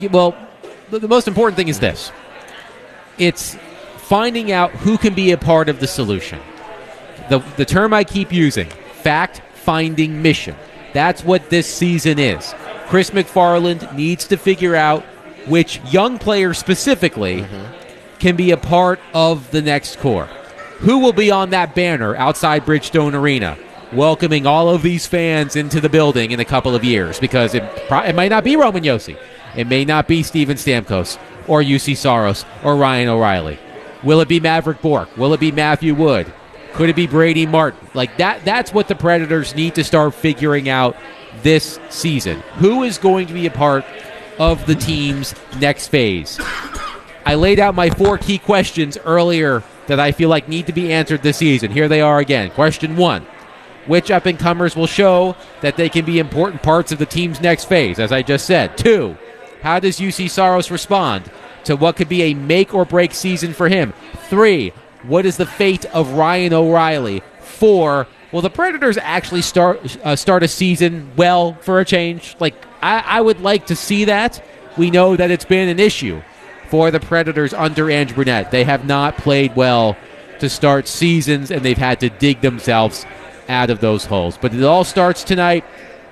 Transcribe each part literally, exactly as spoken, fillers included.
Well, the, the most important thing is this. It's finding out who can be a part of the solution. The, the term I keep using, fact-finding mission. That's what this season is. Chris McFarland needs to figure out which young player specifically mm-hmm. can be a part of the next core. Who will be on that banner outside Bridgestone Arena, welcoming all of these fans into the building in a couple of years? Because it, it might not be Roman Josi. It may not be Steven Stamkos or U C Saros or Ryan O'Reilly. Will it be Maverick Bourque? Will it be Matthew Wood? Could it be Brady Martin? Like that that's what the Predators need to start figuring out this season. Who is going to be a part of the team's next phase? I laid out my four key questions earlier that I feel like need to be answered this season. Here they are again. Question one. Which up-and-comers will show that they can be important parts of the team's next phase, as I just said? Two. How does U C Saros respond to what could be a make-or-break season for him? Three. What is the fate of Ryan O'Reilly? Four. Will the Predators actually start uh, start a season well for a change? Like, I, I would like to see that. We know that it's been an issue for the Predators under Ange Brunette. They have not played well to start seasons, and they've had to dig themselves out of those holes. But it all starts tonight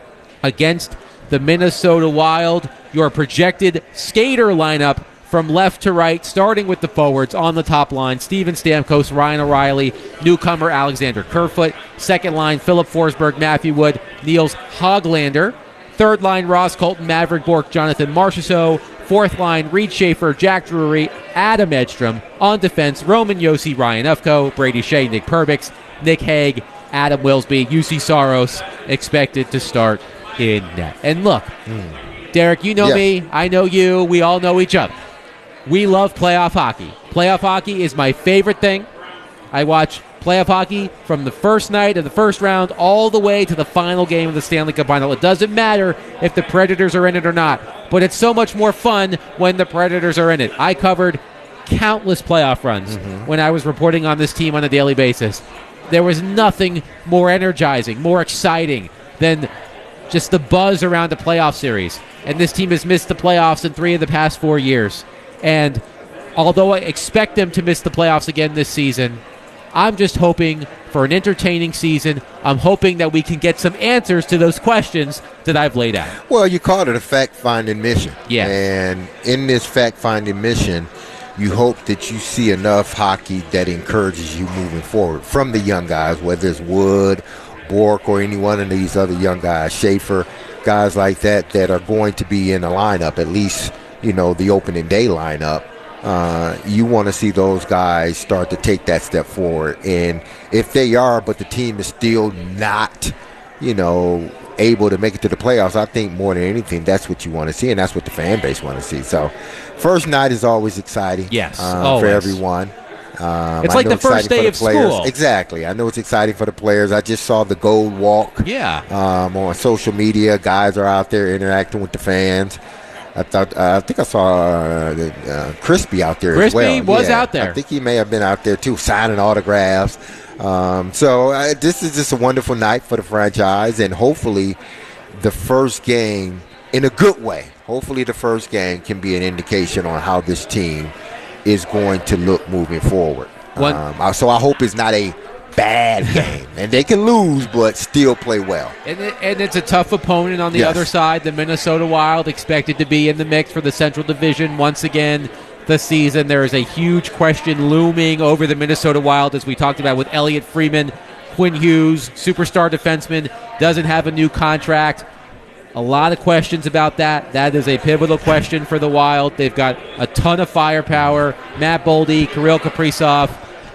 against the Minnesota Wild. Your projected skater lineup from left to right, starting with the forwards on the top line: Steven Stamkos, Ryan O'Reilly, newcomer Alexander Kerfoot. Second line: Philip Forsberg, Matthew Wood, Niels Hoglander. Third line: Ross Colton, Maverick Bourque, Jonathan Marchessault. Fourth line: Reed Schaefer, Jack Drury, Adam Edstrom. On defense: Roman Josi, Ryan Ufko, Brady Shea, Nick Perbix, Nick Hague, Adam Wilsby, U C Saros expected to start in net. And look, mm. Derek, you know yeah. me, I know you, we all know each other. We love playoff hockey. Playoff hockey is my favorite thing. I watch playoff hockey from the first night of the first round all the way to the final game of the Stanley Cup Final. It doesn't matter if the Predators are in it or not, but it's so much more fun when the Predators are in it. I covered countless playoff runs mm-hmm. when I was reporting on this team on a daily basis. There was nothing more energizing, more exciting than just the buzz around a playoff series. And this team has missed the playoffs in three of the past four years. And although I expect them to miss the playoffs again this season, I'm just hoping for an entertaining season. I'm hoping that we can get some answers to those questions that I've laid out. Well, you called it a fact-finding mission. Yeah. And in this fact-finding mission, you hope that you see enough hockey that encourages you moving forward from the young guys, whether it's Wood, Bourque, or any one of these other young guys, Schaefer, guys like that that are going to be in the lineup, at least, you know, the opening day lineup. Uh, you want to see those guys start to take that step forward. And if they are, but the team is still not, you know, able to make it to the playoffs, I think more than anything, that's what you want to see, and that's what the fan base want to see. So first night is always exciting. Yes, uh, for everyone. Um, it's like the first day of school. Exactly. I know it's exciting for the players. I just saw the gold walk yeah. um, on social media. Guys are out there interacting with the fans. I thought uh, I think I saw uh, uh, Crispy out there Crispy as well. was yeah, out there. I think he may have been out there too, signing autographs. Um, so uh, this is just a wonderful night for the franchise, and hopefully the first game, in a good way, hopefully the first game can be an indication on how this team is going to look moving forward. Um, so I hope it's not a bad game, and they can lose but still play well. And, it, and it's a tough opponent on the yes. other side. The Minnesota Wild expected to be in the mix for the Central Division once again this season. There is a huge question looming over the Minnesota Wild, as we talked about with Elliott Freeman. Quinn Hughes, superstar defenseman, doesn't have a new contract. A lot of questions about that. That is a pivotal question for the Wild. They've got a ton of firepower. Matt Boldy, Kirill Kaprizov.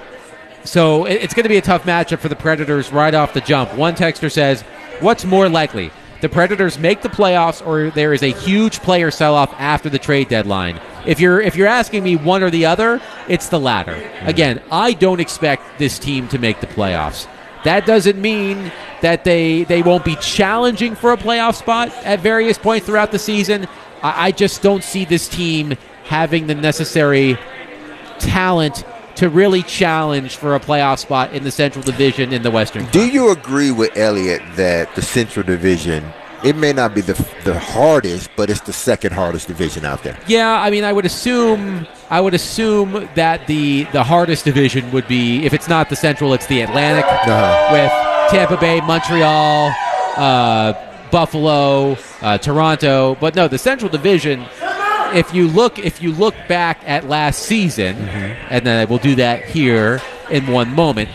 So it's going to be a tough matchup for the Predators right off the jump. One texter says, what's more likely? The Predators make the playoffs, or there is a huge player sell-off after the trade deadline? If you're if you're asking me one or the other, it's the latter. Mm-hmm. Again, I don't expect this team to make the playoffs. That doesn't mean that they, they won't be challenging for a playoff spot at various points throughout the season. I, I just don't see this team having the necessary talent to really challenge for a playoff spot in the Central Division in the Western Do Conference. You agree with Elliott that the Central Division it may not be the the hardest, but it's the second hardest division out there. Yeah, I mean, I would assume I would assume that the the hardest division would be, if it's not the Central, it's the Atlantic, Uh-huh. with Tampa Bay, Montreal, uh, Buffalo, uh, Toronto. But no, the Central Division. If you look, if you look back at last season, mm-hmm. and then we'll do that here in one moment.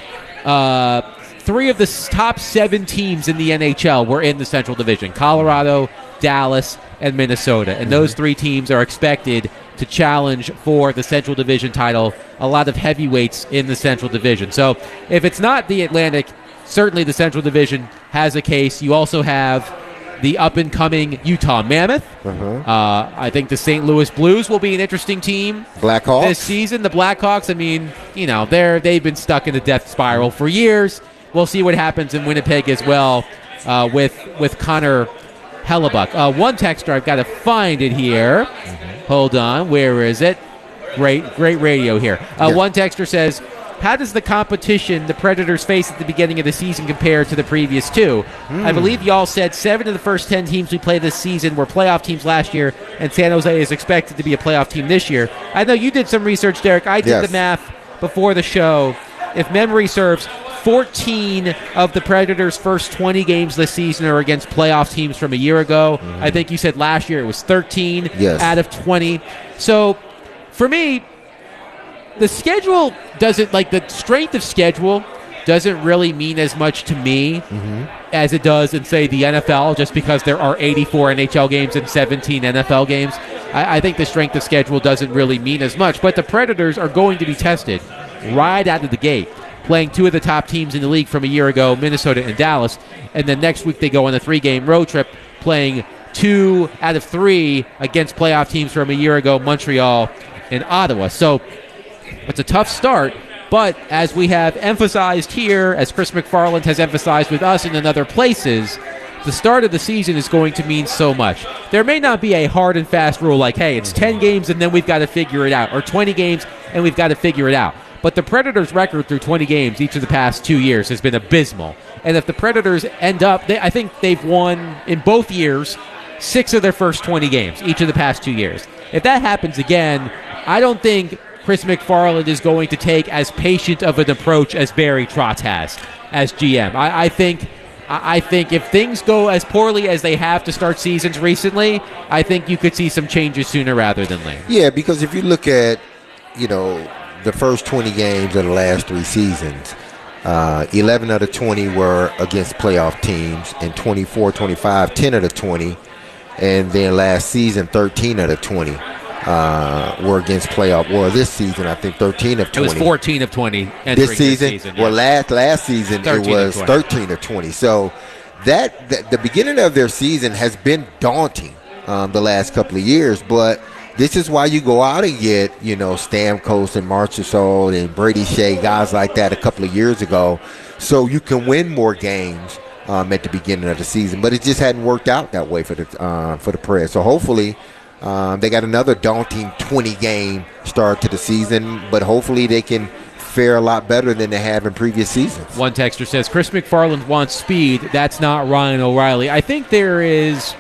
Uh, three of the top seven teams in the N H L were in the Central Division: Colorado, Dallas, and Minnesota. And mm-hmm. those three teams are expected to challenge for the Central Division title. A lot of heavyweights in the Central Division. So if it's not the Atlantic, certainly the Central Division has a case. You also have the up-and-coming Utah Mammoth. Uh-huh. Uh, I think the Saint Louis Blues will be an interesting team Blackhawks this season. The Blackhawks, I mean, you know, they're they've been stuck in a death spiral for years. We'll see what happens in Winnipeg as well uh, with with Connor Hellebuck. Uh, one texter, I've got to find it here. Mm-hmm. Hold on, where is it? Great, great radio here. Uh, yeah. One texter says, how does the competition the Predators face at the beginning of the season compare to the previous two? Mm. I believe y'all said seven of the first ten teams we played this season were playoff teams last year, and San Jose is expected to be a playoff team this year. I know you did some research, Derek. I did yes. the math before the show. If memory serves, fourteen of the Predators' first twenty games this season are against playoff teams from a year ago. Mm. I think you said last year it was thirteen yes. out of twenty. So, for me, the schedule doesn't, like the strength of schedule doesn't really mean as much to me mm-hmm. as it does in, say, the N F L, just because there are eighty-four N H L games and seventeen N F L games. I, I think the strength of schedule doesn't really mean as much, but the Predators are going to be tested right out of the gate, playing two of the top teams in the league from a year ago, Minnesota and Dallas, and then next week they go on a three-game road trip playing two out of three against playoff teams from a year ago, Montreal and Ottawa. So it's a tough start, but as we have emphasized here, as Chris McFarland has emphasized with us and in other places, the start of the season is going to mean so much. There may not be a hard and fast rule like, hey, it's ten games and then we've got to figure it out, or twenty games and we've got to figure it out. But the Predators' record through twenty games each of the past two years has been abysmal. And if the Predators end up, they, I think they've won in both years six of their first twenty games each of the past two years. If that happens again, I don't think Chris McFarland is going to take as patient of an approach as Barry Trotz has as G M. I, I think I think if things go as poorly as they have to start seasons recently, I think you could see some changes sooner rather than later. Yeah, because if you look at, you know, the first twenty games of the last three seasons, uh, eleven of the twenty were against playoff teams, and twenty-four, twenty-five, ten of the twenty, and then last season, thirteen of the twenty. Uh, were against playoff. Well, this season, I think thirteen of twenty. It was fourteen of twenty entering this season. This season well, yeah. last last season it was thirteen of twenty. So that, that the beginning of their season has been daunting um, the last couple of years. But this is why you go out and get, you know, Stamkos and Marchessault and Brady Shea, guys like that a couple of years ago, so you can win more games um, at the beginning of the season. But it just hadn't worked out that way for the uh, for the Preds. So hopefully. Um, they got another daunting twenty-game start to the season, but hopefully they can fare a lot better than they have in previous seasons. One texter says, Chris McFarland wants speed. That's not Ryan O'Reilly. I think there is,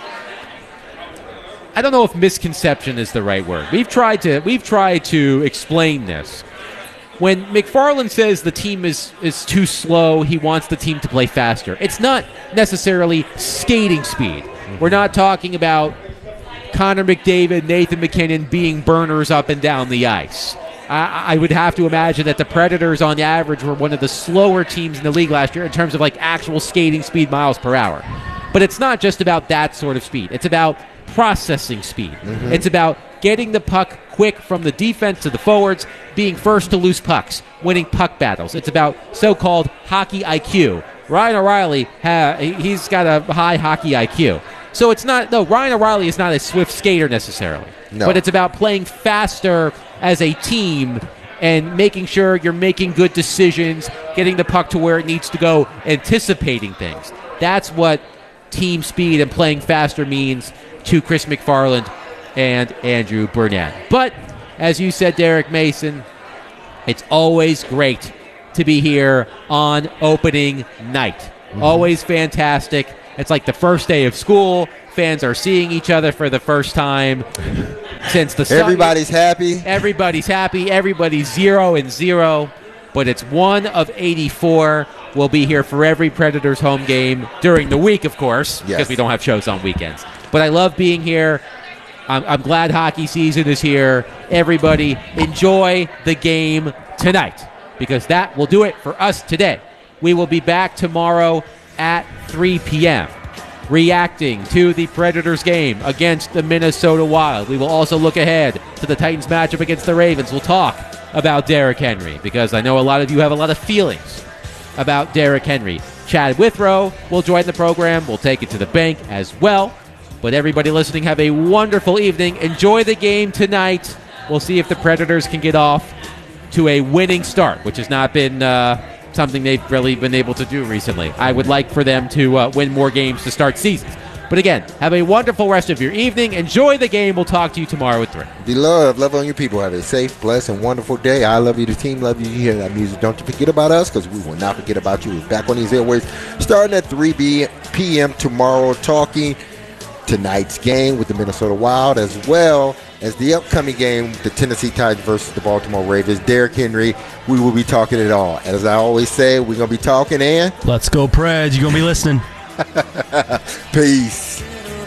I don't know if misconception is the right word. We've tried to we've tried to explain this. When McFarland says the team is, is too slow, he wants the team to play faster. It's not necessarily skating speed. Mm-hmm. We're not talking about Connor McDavid, Nathan McKinnon being burners up and down the ice. I, I would have to imagine that the Predators, on the average, were one of the slower teams in the league last year in terms of like actual skating speed, miles per hour. But it's not just about that sort of speed. It's about processing speed. Mm-hmm. It's about getting the puck quick from the defense to the forwards, being first to loose pucks, winning puck battles. It's about so-called hockey I Q. Ryan O'Reilly, ha, he's got a high hockey I Q. So it's not, no, Ryan O'Reilly is not a swift skater necessarily. No. But it's about playing faster as a team and making sure you're making good decisions, getting the puck to where it needs to go, anticipating things. That's what team speed and playing faster means to Chris McFarland and Andrew Burnett. But, as you said, Derek Mason, it's always great to be here on opening night. Mm-hmm. Always fantastic. It's like the first day of school. Fans are seeing each other for the first time since the start. Everybody's happy. Everybody's happy. Everybody's zero and zero. But it's one of eighty-four. We'll be here for every Predators home game during the week, of course, yes. because we don't have shows on weekends. But I love being here. I'm, I'm glad hockey season is here. Everybody, enjoy the game tonight, because that will do it for us today. We will be back tomorrow at three p.m. reacting to the Predators game against the Minnesota Wild. We will also look ahead to the Titans matchup against the Ravens. We'll talk about Derrick Henry, because I know a lot of you have a lot of feelings about Derrick Henry. Chad Withrow will join the program. We'll take it to the bank as well. But everybody listening, have a wonderful evening. Enjoy the game tonight. We'll see if the Predators can get off to a winning start, which has not been uh, something they've really been able to do recently. I would like for them to uh, win more games to start seasons. But again, have a wonderful rest of your evening. Enjoy the game. We'll talk to you tomorrow at three. Be loved. Love on your people. Have a safe, blessed, and wonderful day. I love you. The team love you. You hear that music. Don't you forget about us, because we will not forget about you. We're back on these airways starting at three p.m. tomorrow, talking tonight's game with the Minnesota Wild, as well as the upcoming game, the Tennessee Titans versus the Baltimore Ravens. Derrick Henry, we will be talking it all. As I always say, we're going to be talking, and let's go, Preds. You're going to be listening. Peace.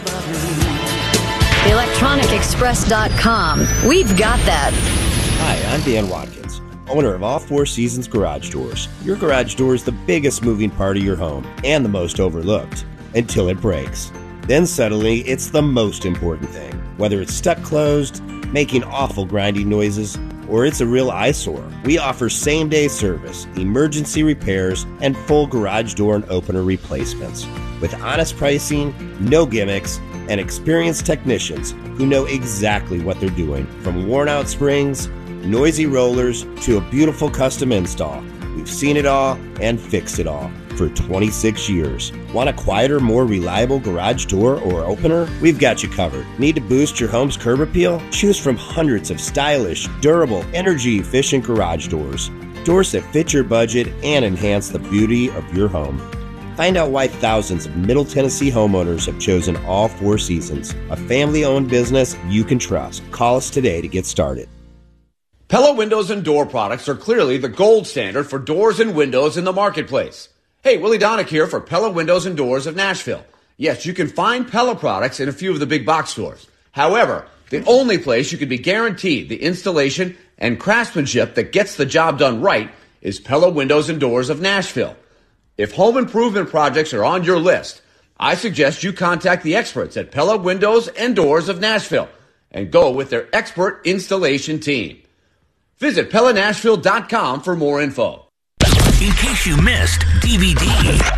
electronic express dot com. We've got that. Hi, I'm Dan Watkins, owner of All Four Seasons Garage Doors. Your garage door is the biggest moving part of your home and the most overlooked until it breaks. Then suddenly, it's the most important thing. Whether it's stuck closed, making awful grinding noises, or it's a real eyesore, we offer same-day service, emergency repairs, and full garage door and opener replacements. With honest pricing, no gimmicks, and experienced technicians who know exactly what they're doing. From worn-out springs, noisy rollers, to a beautiful custom install. We've seen it all and fixed it all for twenty-six years. Want a quieter, more reliable garage door or opener? We've got you covered. Need to boost your home's curb appeal? Choose from hundreds of stylish, durable, energy-efficient garage doors. Doors that fit your budget and enhance the beauty of your home. Find out why thousands of Middle Tennessee homeowners have chosen All Four Seasons, a family-owned business you can trust. Call us today to get started. Pella Windows and Door products are clearly the gold standard for doors and windows in the marketplace. Hey, Willie Donick here for Pella Windows and Doors of Nashville. Yes, you can find Pella products in a few of the big box stores. However, the only place you can be guaranteed the installation and craftsmanship that gets the job done right is Pella Windows and Doors of Nashville. If home improvement projects are on your list, I suggest you contact the experts at Pella Windows and Doors of Nashville and go with their expert installation team. Visit Pella Nashville dot com for more info. In case you missed D V D.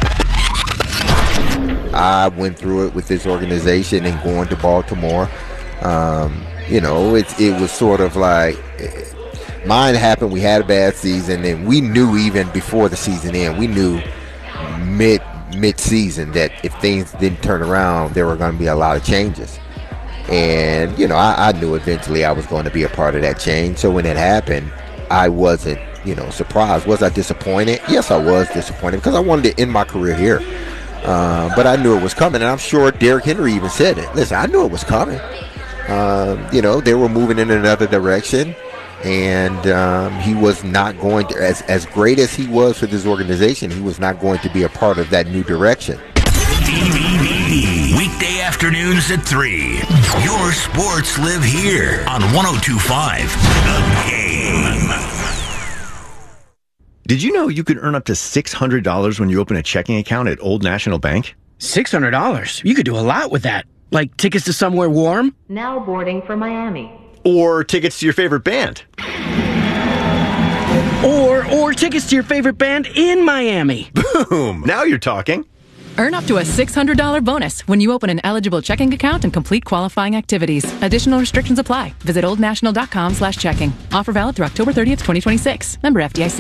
I went through it with this organization and going to Baltimore. Um, you know, it, it was sort of like mine happened. We had a bad season, and we knew even before the season ended, we knew mid mid season that if things didn't turn around, there were going to be a lot of changes. And you know, I, I knew eventually I was going to be a part of that change. So when it happened, I wasn't, you know, surprised. Was I disappointed? Yes, I was disappointed, because I wanted to end my career here. Uh, but I knew it was coming, and I'm sure Derrick Henry even said it. Listen, I knew it was coming. Um, you know, they were moving in another direction, and um, he was not going to, as, as great as he was for this organization, he was not going to be a part of that new direction. D V D. Weekday afternoons at three. Your sports live here on one oh two point five The Game. Did you know you could earn up to six hundred dollars when you open a checking account at Old National Bank? six hundred dollars? You could do a lot with that. Like tickets to somewhere warm? Now boarding for Miami. Or tickets to your favorite band? Or, or tickets to your favorite band in Miami. Boom! Now you're talking. Earn up to a six hundred dollars bonus when you open an eligible checking account and complete qualifying activities. Additional restrictions apply. Visit old national dot com slash checking. Offer valid through October thirtieth, twenty twenty-six. Member F D I C.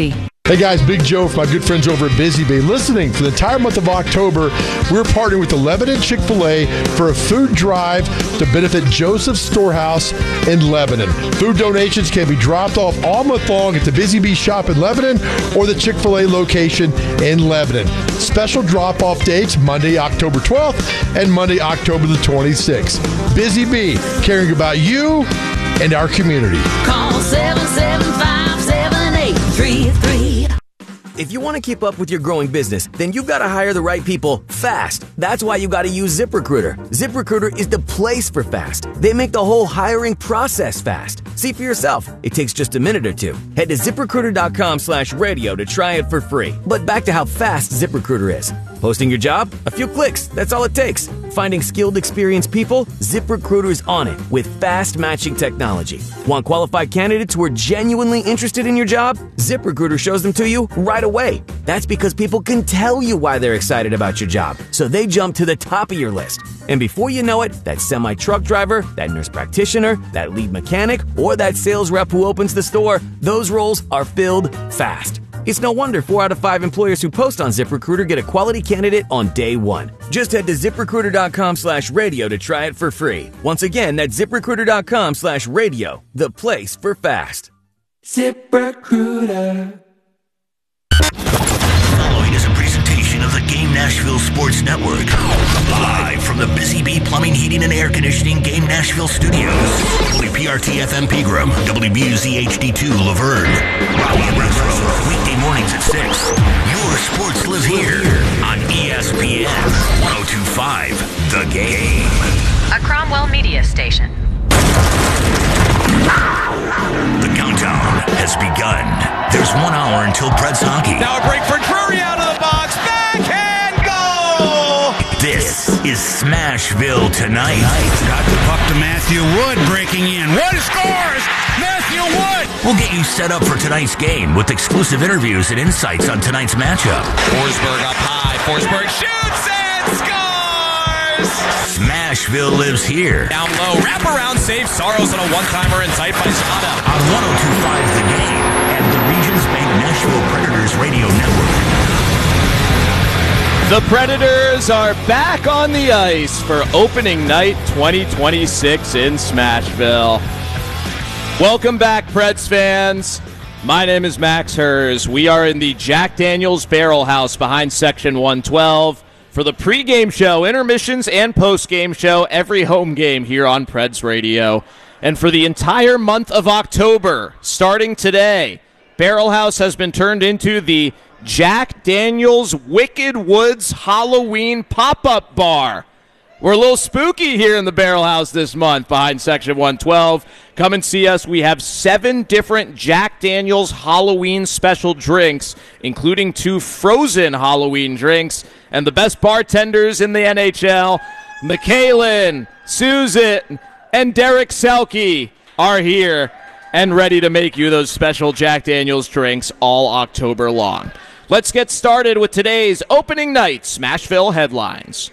Hey guys, Big Joe from my good friends over at Busy Bee. Listening for the entire month of October, we're partnering with the Lebanon Chick-fil-A for a food drive to benefit Joseph's Storehouse in Lebanon. Food donations can be dropped off all month long at the Busy Bee shop in Lebanon or the Chick-fil-A location in Lebanon. Special drop-off dates Monday, October twelfth and Monday, October the twenty-sixth. Busy Bee, caring about you and our community. Call seven seven five, seven eight three three. If you want to keep up with your growing business, then you've got to hire the right people fast. That's why you got to use ZipRecruiter. ZipRecruiter is the place for fast. They make the whole hiring process fast. See for yourself. It takes just a minute or two. Head to ZipRecruiter.com slash radio to try it for free. But back to how fast ZipRecruiter is. Posting your job? A few clicks. That's all it takes. Finding skilled, experienced people? ZipRecruiter's on it with fast matching technology. Want qualified candidates who are genuinely interested in your job? ZipRecruiter shows them to you right away. That's because people can tell you why they're excited about your job, so they jump to the top of your list. And before you know it, that semi-truck driver, that nurse practitioner, that lead mechanic, or that sales rep who opens the store, those roles are filled fast. It's no wonder four out of five employers who post on ZipRecruiter get a quality candidate on day one. Just head to ZipRecruiter.com slash radio to try it for free. Once again, that's ZipRecruiter.com slash radio, the place for fast. ZipRecruiter. Following is a presentation of the Game Nashville Sports Network. Live from the Busy Bee Plumbing, Heating, and Air Conditioning Game Nashville Studios. W P R T F M Pegram, W B U Z H D two Laverne. Robbie and Retro, weekday mornings at six. Your sports live here on E S P N one oh two point five The Game. A Cromwell Media Station. The countdown has begun. There's one hour until Preds hockey. Now a break for Drury out of the box. Backhand goal! This is Smashville Tonight. Got the puck to Matthew Wood breaking in. Wood scores! Matthew Wood! We'll get you set up for tonight's game with exclusive interviews and insights on tonight's matchup. Forsberg up high. Forsberg shoots and scores! Smashville lives here. Down low. Wraparound save. Saros on a one-timer and tight by Zada. On one oh two point five The Game and the Regions Bank Nashville Predators Radio Network. The Predators are back on the ice for opening night twenty twenty-six in Smashville. Welcome back, Preds fans. My name is Max Hers. We are in the Jack Daniels Barrel House behind Section one twelve for the pregame show, intermissions, and postgame show, every home game here on Preds Radio. And for the entire month of October, starting today, Barrel House has been turned into the Jack Daniels Wicked Woods Halloween Pop-Up Bar. We're a little spooky here in the Barrel House this month behind Section one twelve. Come and see us. We have seven different Jack Daniels Halloween special drinks, including two frozen Halloween drinks, and the best bartenders in the N H L, Mikhailin, Susan, and Derek Selke are here and ready to make you those special Jack Daniels drinks all October long. Let's get started with today's opening night Smashville headlines.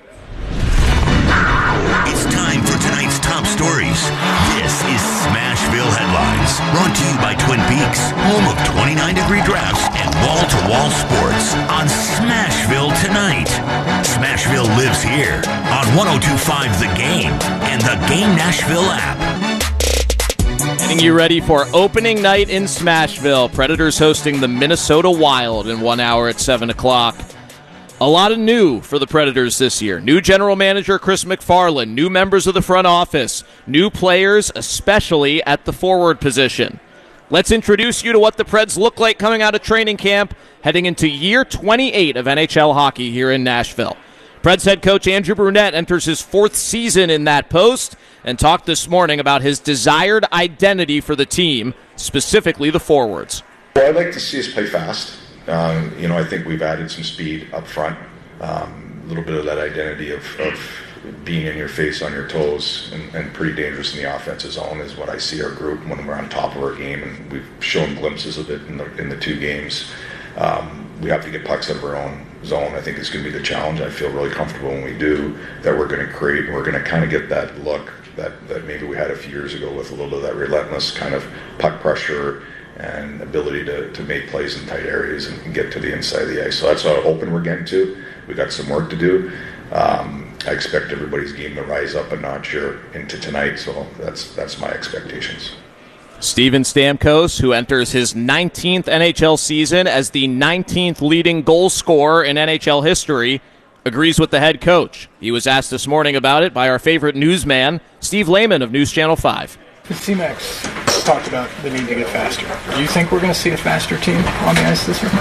It's time for tonight's top stories. This is Smashville Headlines, brought to you by Twin Peaks, home of twenty-nine degree drafts and wall-to-wall sports on Smashville Tonight. Smashville lives here on one oh two point five The Game and the Game Nashville app. Getting you ready for opening night in Smashville. Predators hosting the Minnesota Wild in one hour at seven o'clock. A lot of new for the Predators this year. New general manager Chris McFarland, new members of the front office, new players, especially at the forward position. Let's introduce you to what the Preds look like coming out of training camp, heading into year twenty-eight of N H L hockey here in Nashville. Preds head coach Andrew Brunette enters his fourth season in that post and talked this morning about his desired identity for the team, specifically the forwards. Well, I'd like to see us play fast. Um, you know, I think we've added some speed up front, um, a little bit of that identity of, of being in your face, on your toes, and, and pretty dangerous in the offensive zone is what I see our group when we're on top of our game, and we've shown glimpses of it in the, in the two games. Um, we have to get pucks out of our own zone. I think it's going to be the challenge. I feel really comfortable when we do that we're going to create, and we're going to kind of get that look that, that maybe we had a few years ago with a little bit of that relentless kind of puck pressure and ability to, to make plays in tight areas and, and get to the inside of the ice. So that's how open we're getting to. We got some work to do. Um, I expect everybody's game to rise up a notch here into tonight, so that's that's my expectations. Steven Stamkos, who enters his nineteenth N H L season as the nineteenth leading goal scorer in N H L history, agrees with the head coach. He was asked this morning about it by our favorite newsman, Steve Lehman of News Channel five. C-Max talked about the need to get faster. Do you think we're going to see a faster team on the ice this year?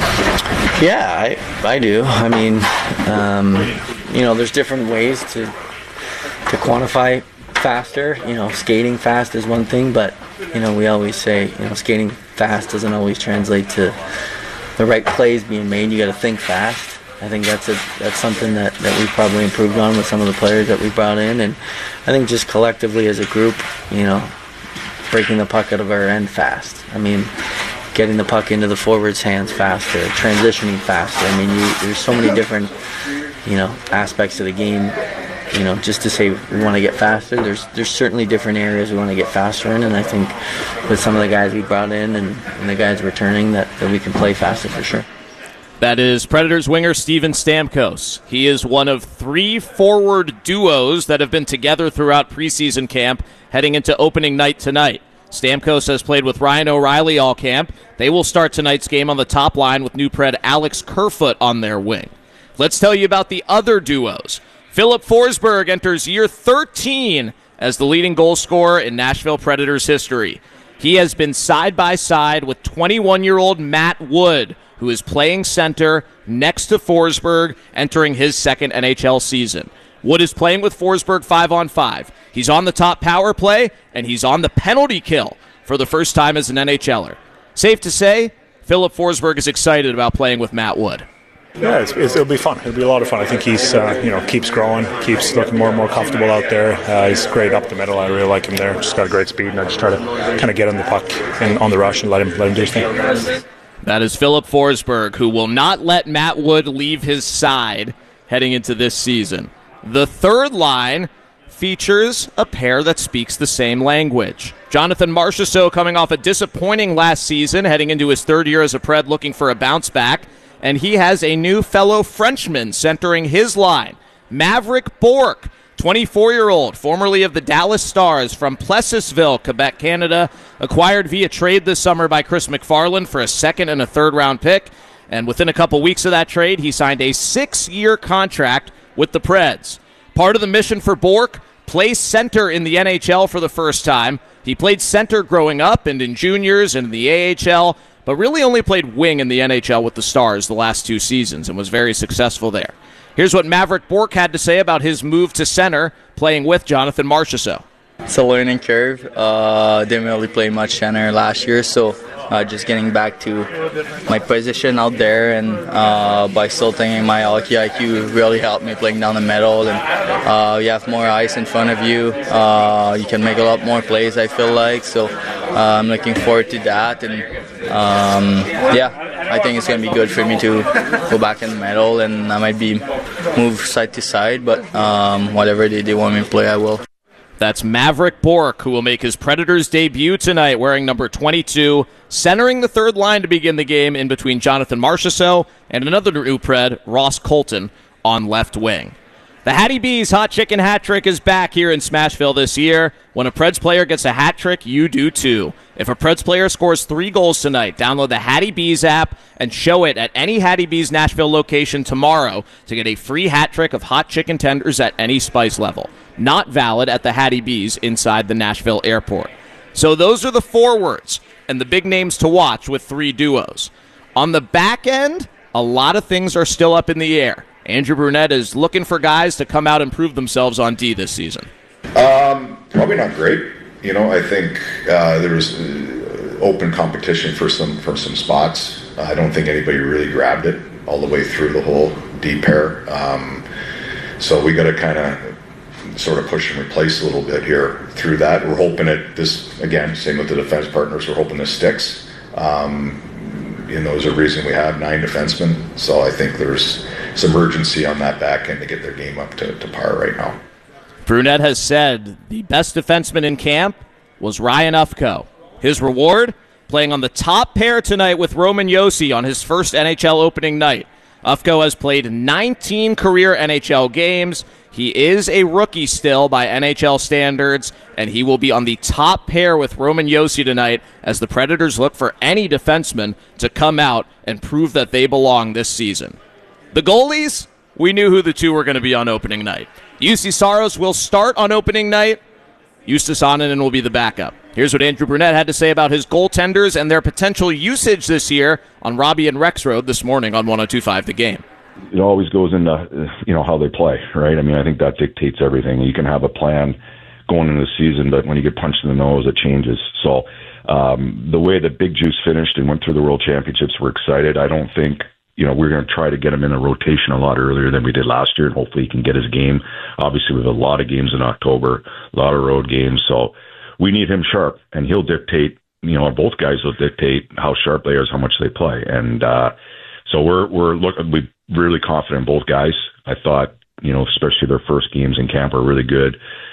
Yeah, I, I do. I mean, um, you know, there's different ways to to quantify faster. You know, skating fast is one thing, but, you know, we always say, you know, skating fast doesn't always translate to the right plays being made. You got to think fast. I think that's a that's something that, that we've probably improved on with some of the players that we brought in, and I think just collectively as a group, you know, breaking the puck out of our end fast. I mean, getting the puck into the forwards' hands faster, transitioning faster. I mean, you, there's so many different, you know, aspects of the game. You know, just to say we want to get faster, there's there's certainly different areas we want to get faster in, and I think with some of the guys we brought in and, and the guys returning that, that we can play faster for sure. That is Predators winger Steven Stamkos. He is one of three forward duos that have been together throughout preseason camp heading into opening night tonight. Stamkos has played with Ryan O'Reilly all camp. They will start tonight's game on the top line with new Pred Alex Kerfoot on their wing. Let's tell you about the other duos. Philip Forsberg enters year thirteen as the leading goal scorer in Nashville Predators history. He has been side by side with twenty-one-year-old Matt Wood, who is playing center next to Forsberg, entering his second N H L season. Wood is playing with Forsberg five on five. He's on the top power play, and he's on the penalty kill for the first time as an NHLer. Safe to say, Philip Forsberg is excited about playing with Matt Wood. Yeah, it's, it's, it'll be fun. It'll be a lot of fun. I think he's, uh, you know, keeps growing, keeps looking more and more comfortable out there. Uh, he's great up the middle. I really like him there. Just got a great speed, and I just try to kind of get on the puck and on the rush and let him let him do his thing. That is Philip Forsberg, who will not let Matt Wood leave his side heading into this season. The third line features a pair that speaks the same language. Jonathan Marchessault coming off a disappointing last season, heading into his third year as a Pred, looking for a bounce back. And he has a new fellow Frenchman centering his line, Maverick Bourque, twenty-four-year-old, formerly of the Dallas Stars from Plessisville, Quebec, Canada, acquired via trade this summer by Chris McFarland for a second and a third-round pick. And within a couple weeks of that trade, he signed a six-year contract with the Preds. Part of the mission for Bourque, play center in the N H L for the first time. He played center growing up and in juniors and in the A H L, but really only played wing in the N H L with the Stars the last two seasons and was very successful there. Here's what Maverick Bourque had to say about his move to center, playing with Jonathan Marchessault. It's a learning curve. Uh, didn't really play much center last year, so uh, just getting back to my position out there, and uh, by still thinking my hockey I Q really helped me playing down the middle, and uh, you have more ice in front of you. Uh, you can make a lot more plays, I feel like, so uh, I'm looking forward to that, and um, yeah, I think it's going to be good for me to go back in the middle, and I might be moved side to side, but um, whatever they, they want me to play, I will. That's Maverick Bourque, who will make his Predators debut tonight wearing number twenty-two, centering the third line to begin the game in between Jonathan Marchessault and another new Pred, Ross Colton, on left wing. The Hattie B's Hot Chicken Hat Trick is back here in Smashville this year. When a Preds player gets a hat trick, you do too. If a Preds player scores three goals tonight, download the Hattie B's app and show it at any Hattie B's Nashville location tomorrow to get a free hat trick of hot chicken tenders at any spice level. Not valid at the Hattie B's inside the Nashville airport. So those are the forwards and the big names to watch with three duos. On the back end, a lot of things are still up in the air. Andrew Brunette is looking for guys to come out and prove themselves on D this season. Um, probably not great. You know, I think uh, there was uh, open competition for some for some spots. Uh, I don't think anybody really grabbed it all the way through the whole D pair. Um, so we got to kind of sort of push and replace a little bit here through that. We're hoping it this again. Same with the defense partners. We're hoping this sticks. Um, you know, there's a reason we have nine defensemen. So I think there's some urgency on that back end to get their game up to, to par right now. Brunette has said the best defenseman in camp was Ryan Ufko. His reward? playing on the top pair tonight with Roman Josi on his first N H L opening night. Ufko has played nineteen career N H L games. He is a rookie still by N H L standards, and he will be on the top pair with Roman Josi tonight as the Predators look for any defenseman to come out and prove that they belong this season. The goalies, we knew who the two were going to be on opening night. Juuse Saros will start on opening night. Justus Annunen will be the backup. Here's what Andrew Brunette had to say about his goaltenders and their potential usage this year on Robbie and Rexroad this morning on one oh two point five The Game. It always goes into, you know, how they play, right? I mean, I think that dictates everything. You can have a plan going into the season, but when you get punched in the nose, it changes. So um, the way that Big Juice finished and went through the World Championships, we're excited. I don't think, you know, we're going to try to get him in a rotation a lot earlier than we did last year, and hopefully he can get his game. Obviously, we have a lot of games in October, a lot of road games, so we need him sharp, and he'll dictate, you know, both guys will dictate how sharp they are, how much they play. And uh, so we're we're looking, we're really confident in both guys. I thought, you know, especially their first games in camp were really good.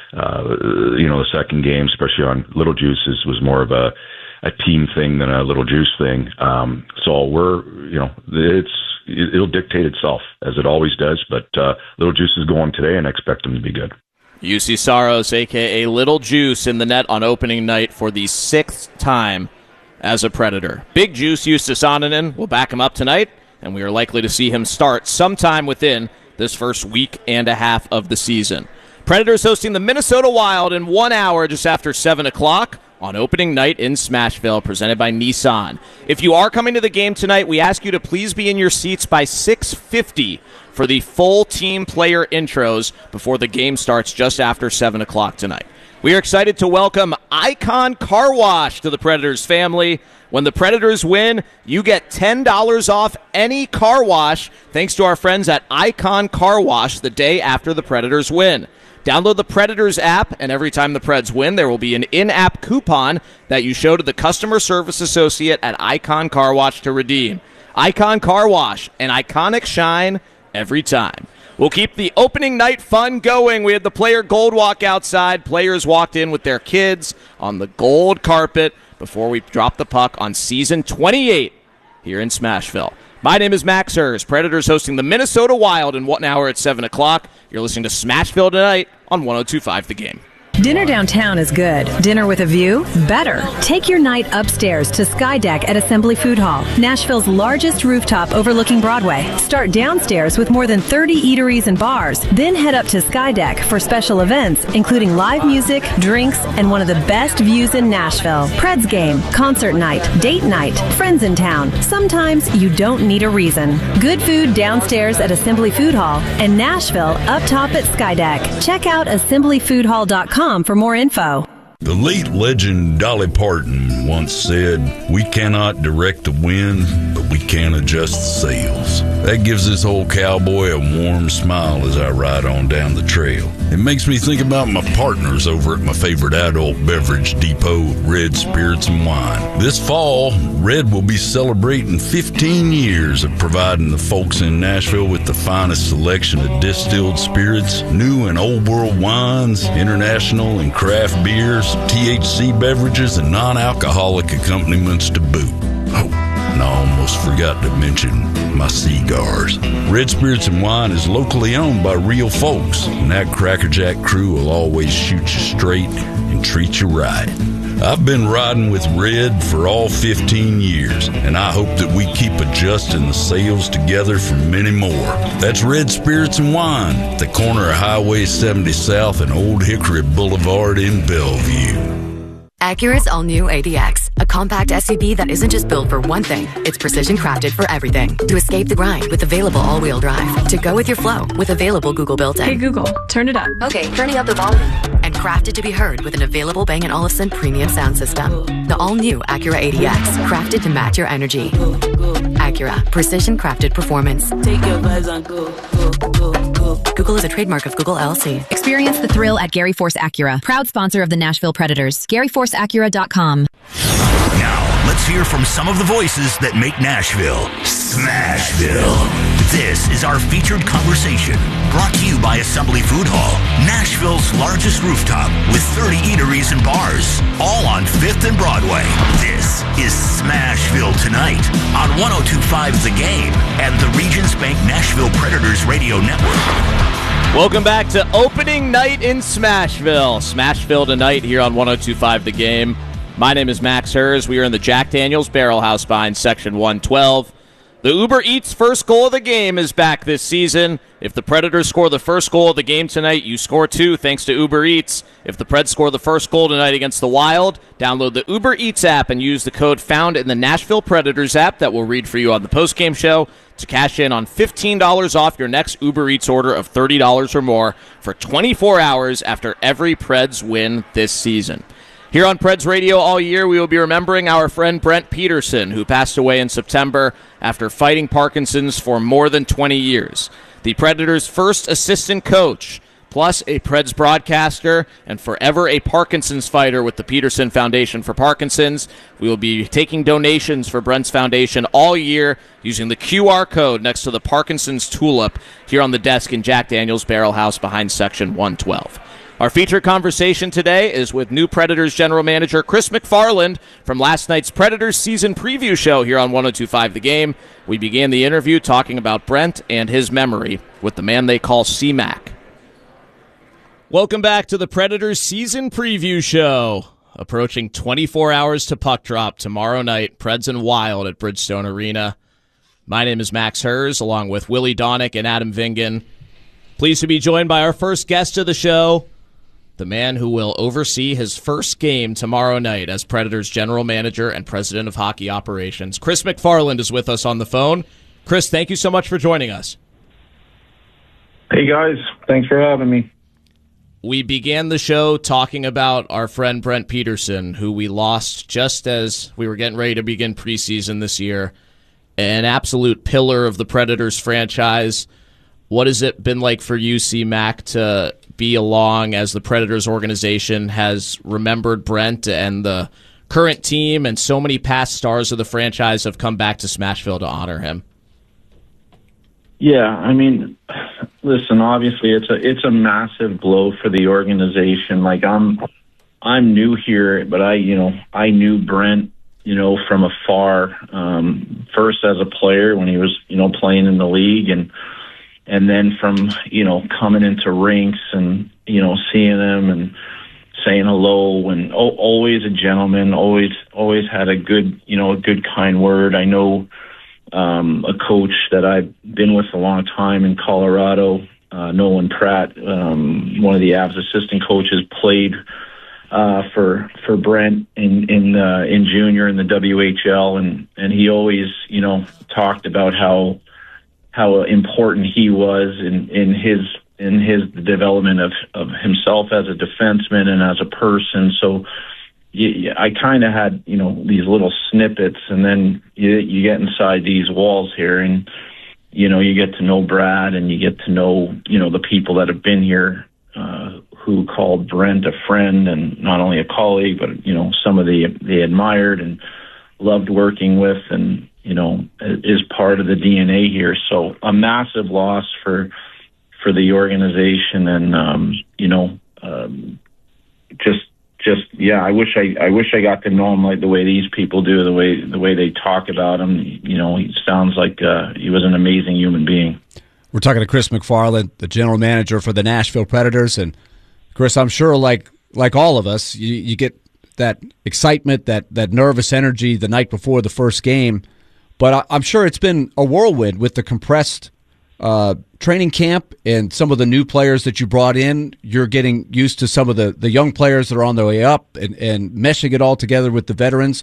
Uh, you know, the second game, especially on Little Juices, was more of a a team thing than a Little Juice thing. Um, so we're, you know, it's it'll dictate itself as it always does. But uh, Little Juice is going today, and I expect him to be good. Juuse Saros, a k a. Little Juice, in the net on opening night for the sixth time as a Predator. Big Juice, Justus Annunen, will back him up tonight, and we are likely to see him start sometime within this first week and a half of the season. Predators hosting the Minnesota Wild in one hour just after seven o'clock on opening night in Smashville, presented by Nissan. If you are coming to the game tonight, we ask you to please be in your seats by six fifty for the full team player intros before the game starts just after seven o'clock tonight. We are excited to welcome Icon Car Wash to the Predators family. When the Predators win, you get ten dollars off any car wash thanks to our friends at Icon Car Wash the day after the Predators win. Download the Predators app, and every time the Preds win, there will be an in-app coupon that you show to the customer service associate at Icon Car Wash to redeem. Icon Car Wash, an iconic shine every time. We'll keep the opening night fun going. We had the player gold walk outside. Players walked in with their kids on the gold carpet before we drop the puck on season twenty-eight here in Smashville. My name is Max Hers. Predators hosting the Minnesota Wild in one hour at seven o'clock. You're listening to Smashville tonight on one oh two point five The Game. Dinner downtown is good. Dinner with a view? Better. Take your night upstairs to Sky Deck at Assembly Food Hall, Nashville's largest rooftop overlooking Broadway. Start downstairs with more than thirty eateries and bars. Then head up to Sky Deck for special events, including live music, drinks, and one of the best views in Nashville. Preds game, concert night, date night, friends in town. Sometimes you don't need a reason. Good food downstairs at Assembly Food Hall and Nashville up top at Sky Deck. Check out assembly food hall dot com for more info. The late legend Dolly Parton once said, "We cannot direct the wind, but we can adjust the sails." That gives this old cowboy a warm smile as I ride on down the trail. It makes me think about my partners over at my favorite adult beverage depot, Red Spirits and Wine. This fall, Red will be celebrating fifteen years of providing the folks in Nashville with the finest selection of distilled spirits, new and old world wines, international and craft beers, T H C beverages, and non-alcoholic accompaniments to boot. Oh, and I almost forgot to mention my cigars. Red Spirits and Wine is locally owned by real folks, and that Crackerjack crew will always shoot you straight and treat you right. I've been riding with Red for all fifteen years, and I hope that we keep adjusting the sails together for many more. That's Red Spirits and Wine, at the corner of Highway seventy South and Old Hickory Boulevard in Bellevue. Acura's all-new A D X, a compact S U V that isn't just built for one thing, it's precision crafted for everything. To escape the grind with available all-wheel drive. To go with your flow with available Google built-in. Hey Google, turn it up. Okay, turning up the volume. And crafted to be heard with an available Bang and Olufsen premium sound system. The all-new Acura A D X, crafted to match your energy. Acura, precision crafted performance. Take your vibes on go, go, go, go. Google is a trademark of Google L L C. Experience the thrill at Gary Force Acura, proud sponsor of the Nashville Predators. Gary Force Acura dot com. Now, let's hear from some of the voices that make Nashville Smashville. This is our featured conversation, brought to you by Assembly Food Hall, Nashville's largest rooftop with thirty eateries and bars, all on fifth and Broadway. This This is Smashville Tonight on one oh two point five The Game and the Regions Bank Nashville Predators Radio Network. Welcome back to opening night in Smashville. Smashville Tonight here on one oh two point five The Game. My name is Max Hers. We are in the Jack Daniels Barrel House behind Section one twelve. The Uber Eats first goal of the game is back this season. If the Predators score the first goal of the game tonight, you score two thanks to Uber Eats. If the Preds score the first goal tonight against the Wild, download the Uber Eats app and use the code found in the Nashville Predators app that we'll read for you on the postgame show to cash in on fifteen dollars off your next Uber Eats order of thirty dollars or more for twenty-four hours after every Preds win this season. Here on Preds Radio all year, we will be remembering our friend Brent Peterson, who passed away in September after fighting Parkinson's for more than twenty years. The Predators' first assistant coach, plus a Preds broadcaster, and forever a Parkinson's fighter with the Peterson Foundation for Parkinson's. We will be taking donations for Brent's Foundation all year using the Q R code next to the Parkinson's Tulip here on the desk in Jack Daniels Barrel House behind Section one twelve. Our featured conversation today is with new Predators general manager Chris MacFarland from last night's Predators season preview show here on one oh two point five The Game. We began the interview talking about Brent and his memory with the man they call C-Mac. Welcome back to the Predators season preview show. Approaching twenty-four hours to puck drop tomorrow night, Preds and Wild at Bridgestone Arena. My name is Max Hers, along with Willie Donick and Adam Vingan. Pleased to be joined by our first guest of the show, the man who will oversee his first game tomorrow night as Predators general manager and president of hockey operations. Chris MacFarland is with us on the phone. Chris, thank you so much for joining us. Hey, guys. Thanks for having me. We began the show talking about our friend Brent Peterson, who we lost just as we were getting ready to begin preseason this year. An absolute pillar of the Predators franchise. What has it been like for you, C-Mac, to be along as the Predators organization has remembered Brent and the current team and so many past stars of the franchise have come back to Smashville to honor him? Yeah, I mean, listen, obviously it's a it's a massive blow for the organization. Like I'm I'm new here, but I, you know, I knew Brent, you know, from afar, um, first as a player when he was, you know, playing in the league, and And then from, you know, coming into rinks and, you know, seeing him and saying hello, and oh, always a gentleman, always, always had a good, you know, a good kind word. I know um, a coach that I've been with a long time in Colorado, uh, Nolan Pratt, um, one of the Avs assistant coaches, played uh, for for Brent in in uh, in junior in the W H L, and and he always, you know, talked about how. how important he was in, in his in his development of, of himself as a defenseman and as a person. So you, I kind of had, you know, these little snippets, and then you, you get inside these walls here, and, you know, you get to know Brad, and you get to know, you know, the people that have been here uh, who called Brent a friend, and not only a colleague, but, you know, some of the they admired and loved working with, and, you know, is part of the D N A here. So a massive loss for for the organization, and um, you know, um, just just yeah. I wish I I wish I got to know him like the way these people do, the way the way they talk about him. You know, he sounds like uh, he was an amazing human being. We're talking to Chris MacFarland, the general manager for the Nashville Predators, and Chris, I'm sure like like all of us, you, you get that excitement, that that nervous energy the night before the first game. But I'm sure it's been a whirlwind with the compressed uh, training camp and some of the new players that you brought in. You're getting used to some of the, the young players that are on their way up, and, and meshing it all together with the veterans.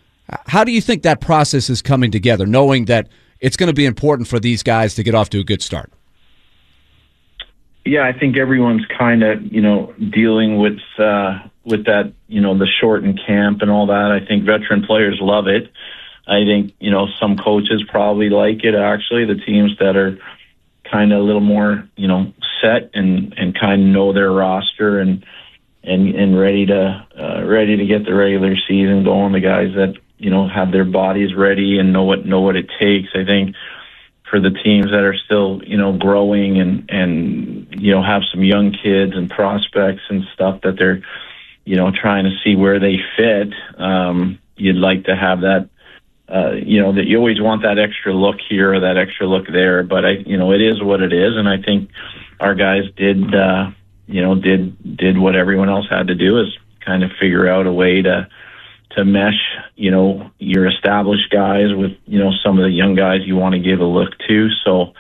How do you think that process is coming together, knowing that it's going to be important for these guys to get off to a good start? Yeah, I think everyone's kind of, you know, dealing with uh, with that, you know, the shortened camp and all that. I think veteran players love it. I think, you know, some coaches probably like it, actually, the teams that are kind of a little more, you know, set and, and kind of know their roster and and, and ready to uh, ready to get the regular season going. The guys that, you know, have their bodies ready and know what know what it takes. I think for the teams that are still, you know, growing and, and you know, have some young kids and prospects and stuff that they're, you know, trying to see where they fit, um, you'd like to have that, uh, you know, that you always want that extra look here or that extra look there. But I, you know, it is what it is, and I think our guys did, uh, you know, did did what everyone else had to do, is kind of figure out a way to to mesh, you know, your established guys with, you know, some of the young guys you want to give a look to. So,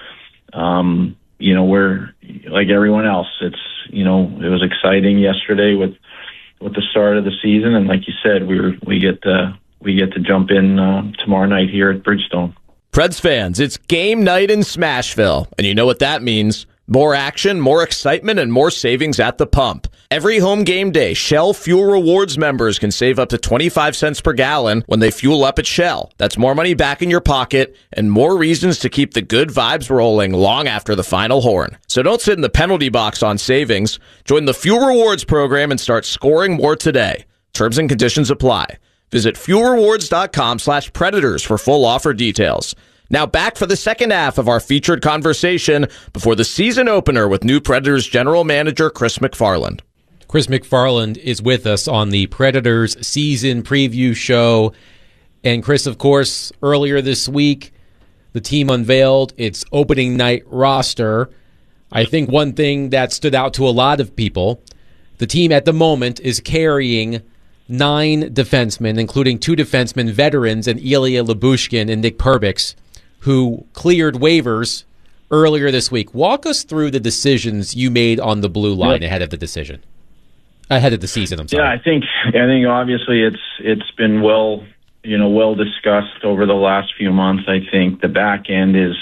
um, you know, we're like everyone else. It's, you know, it was exciting yesterday with with the start of the season, and like you said, we were, we get to we get to jump in uh, tomorrow night here at Bridgestone. Preds fans, it's game night in Smashville, and you know what that means. More action, more excitement, and more savings at the pump. Every home game day, Shell Fuel Rewards members can save up to twenty-five cents per gallon when they fuel up at Shell. That's more money back in your pocket and more reasons to keep the good vibes rolling long after the final horn. So don't sit in the penalty box on savings. Join the Fuel Rewards program and start scoring more today. Terms and conditions apply. Visit fuelrewards.com slash predators for full offer details. Now back for the second half of our featured conversation before the season opener with new Predators general manager Chris MacFarland. Chris MacFarland is with us on the Predators season preview show. And Chris, of course, earlier this week, the team unveiled its opening night roster. I think one thing that stood out to a lot of people, the team at the moment is carrying nine defensemen, including two defensemen, veterans, and Ilya Lyubushkin and Nick Perbix, who cleared waivers earlier this week. Walk us through the decisions you made on the blue line ahead of the decision, ahead of the season. I'm sorry. Yeah, I think I think obviously it's it's been well you know well discussed over the last few months. I think the back end is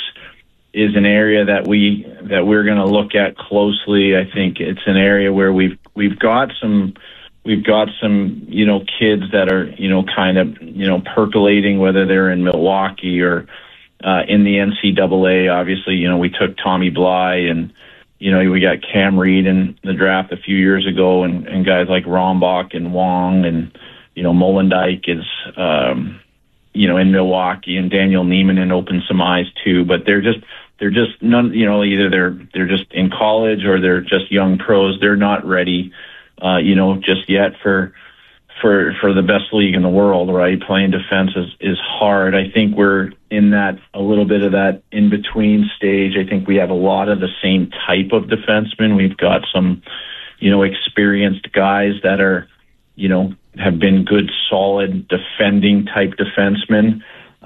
is an area that we that we're going to look at closely. I think it's an area where we've we've got some. We've got some, you know, kids that are, you know, kind of, you know, percolating, whether they're in Milwaukee or uh, in the N C double A. Obviously, you know, we took Tommy Bly, and, you know, we got Cam Reed in the draft a few years ago, and, and guys like Rombach and Wong, and, you know, Molendyke is, um, you know, in Milwaukee, and Daniel Neiman opened some eyes too. But they're just, they're just none, you know, either they're they're just in college or they're just young pros. They're not ready. Uh, you know, just yet for for for the best league in the world, right? Playing defense is, is hard. I think we're in that a little bit of that in between stage. I think we have a lot of the same type of defensemen. We've got some, you know, experienced guys that are, you know, have been good, solid defending type defensemen.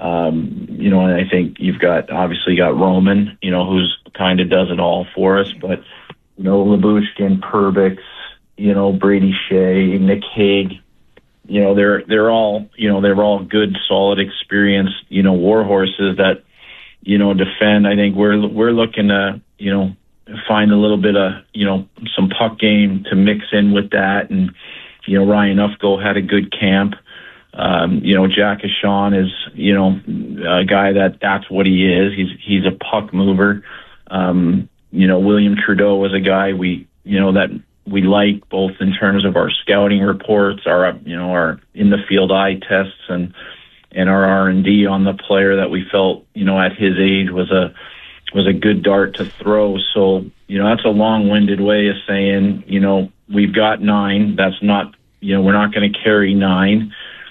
Um, you know, and I think you've got obviously got Roman, you know, who's kind of does it all for us, but you know, Lyubushkin, Perbix, you know, Brady Shea, Nick Hague, you know, they're they're all, you know, they're all good, solid, experienced, you know, war horses that, you know, defend. I think we're we're looking to, you know, find a little bit of, you know, some puck game to mix in with that. And, you know, Ryan Ufko had a good camp. Um, you know, Jack Ashon is, you know, a guy that that's what he is. He's he's a puck mover. Um, you know, William Trudeau was a guy we, you know, that we like both in terms of our scouting reports, our, you know, our in the field eye tests, and, and our R and D on the player that we felt, you know, at his age was a, was a good dart to throw. So, you know, that's a long winded way of saying, you know, we've got nine. That's not, you know, we're not going to carry nine.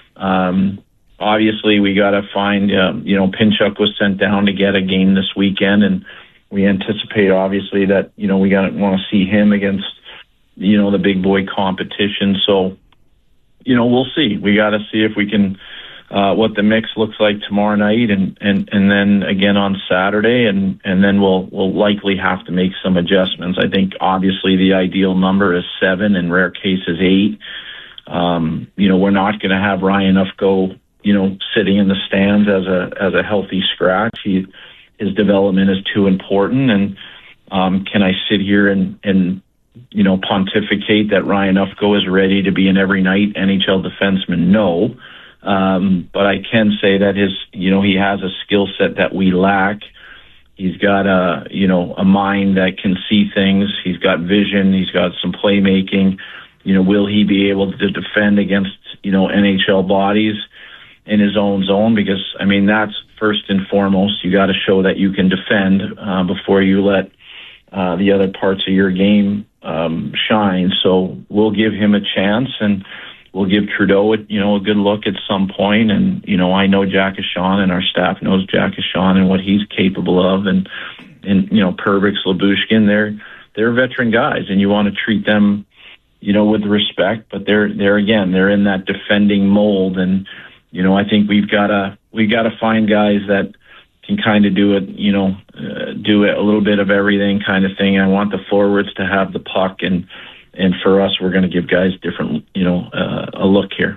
Um, obviously we got to find, um, you know, Pinchuk was sent down to get a game this weekend, and we anticipate obviously that, you know, we got to want to see him against, you know, the big boy competition. So, you know, we'll see. We got to see if we can, uh, what the mix looks like tomorrow night, and, and, and then again on Saturday, and, and then we'll, we'll likely have to make some adjustments. I think obviously the ideal number is seven, in rare cases eight. Um, you know, we're not going to have Ryan Ufko, you know, sitting in the stands as a, as a healthy scratch. He, his development is too important. And, um, can I sit here and, and, you know, pontificate that Ryan Ufko is ready to be an every night N H L defenseman? No. Um, but I can say that his, you know, he has a skill set that we lack. He's got a, you know, a mind that can see things. He's got vision. He's got some playmaking. You know, will he be able to defend against, you know, N H L bodies in his own zone? Because, I mean, that's first and foremost. You got to show that you can defend uh, before you let uh, the other parts of your game um, shine. So we'll give him a chance, and we'll give Trudeau, a, you know, a good look at some point. And you know, I know Jack Ashon, and our staff knows Jack Ashon and what he's capable of. And and you know, Perbix, Labushkin, they're they're veteran guys, and you want to treat them, you know, with respect. But they're they're again, they're in that defending mold, and you know, I think we've got to we got to find guys that can kind of do it, you know, uh, do it a little bit of everything kind of thing. I want the forwards to have the puck, and and for us, we're going to give guys different, you know, uh, a look here.